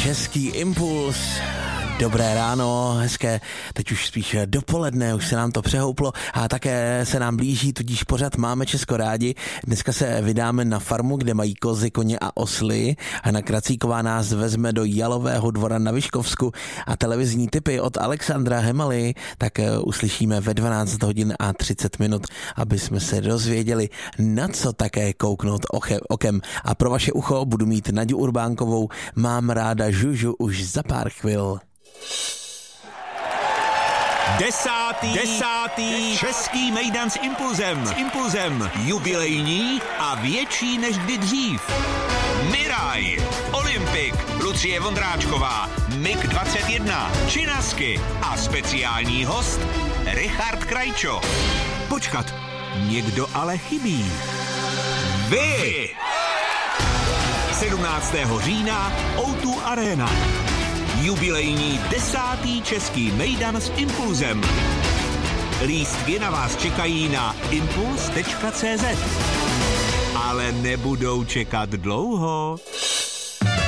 Český impuls. Dobré ráno, hezké, teď už spíš dopoledne, už se nám to přehouplo a také se nám blíží, tudíž pořád máme Česko rádi. Dneska se vydáme na farmu, kde mají kozy, koně a osly. Hana Kracíková nás vezme do Jalového dvora na Vyškovsku a televizní tipy od Alexandra Hemaly tak uslyšíme ve 12 hodin a 30 minut, aby jsme se dozvěděli, na co také kouknout okem. A pro vaše ucho budu mít Naďu Urbánkovou, mám ráda Žužu už za pár chvil. Desátý český mejdan s impulzem. Jubilejní a větší než kdy dřív. Miraj, Olympik, Lucie Vondráčková, MiG 21, Činasky a speciální host Richard Krajčo. Počkat, někdo ale chybí. Vy! 17. října O2 Arena. Jubilejní 10. český mejdan s impulzem. Lístky na vás čekají na impuls.cz. Ale nebudou čekat dlouho.